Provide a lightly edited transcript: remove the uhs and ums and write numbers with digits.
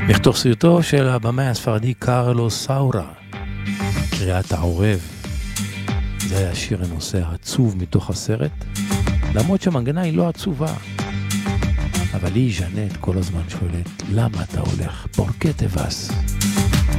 מתוך סרטו של הבמאי הספרדי קרלוס סאורה, קריאת העורב. זה היה שיר הנושא העצוב מתוך הסרט, למרות שהמנגנה היא לא עצובה, אבל היא ז'נט כל הזמן שואלת, למה אתה הולך? פורקה טבס.